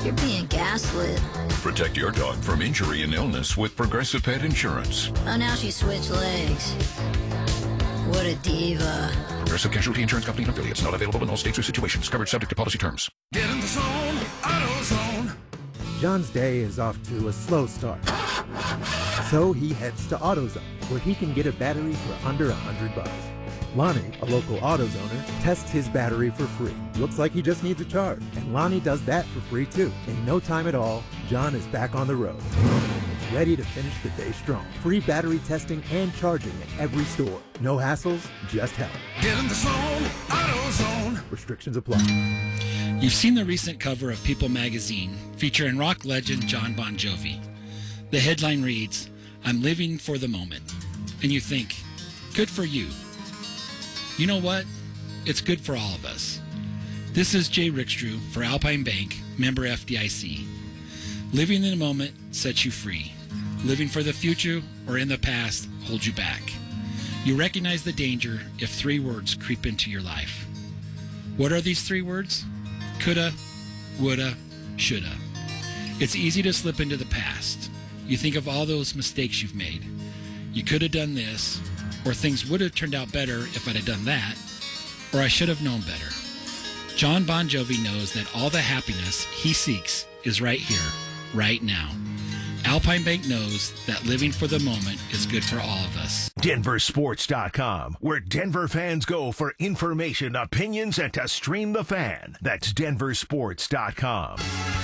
You're being gaslit. Protect your dog from injury and illness with Progressive Pet Insurance. Oh, now she switched legs. What a diva. Progressive Casualty Insurance Company and affiliates. Not available in all states or situations. Covered subject to policy terms. Get in the zone, AutoZone. John's day is off to a slow start. So he heads to AutoZone, where he can get a battery for under $100. Lonnie, a local AutoZoner, tests his battery for free. Looks like he just needs a charge, and Lonnie does that for free too. In no time at all, John is back on the road, ready to finish the day strong. Free battery testing and charging at every store. No hassles, just help. Get in the zone, AutoZone. Restrictions apply. You've seen the recent cover of People magazine featuring rock legend John Bon Jovi. The headline reads, "I'm living for the moment." And you think, good for you. You know what? It's good for all of us. This is Jay Rickstrew for Alpine Bank, member FDIC. Living in the moment sets you free. Living for the future or in the past holds you back. You recognize the danger if 3 words creep into your life. What are these 3 words? Coulda, woulda, shoulda. It's easy to slip into the past. You think of all those mistakes you've made. You could have done this, or things would have turned out better if I'd have done that, or I should have known better. John Bon Jovi knows that all the happiness he seeks is right here, right now. Alpine Bank knows that living for the moment is good for all of us. DenverSports.com, where Denver fans go for information, opinions, and to stream the fan. That's DenverSports.com.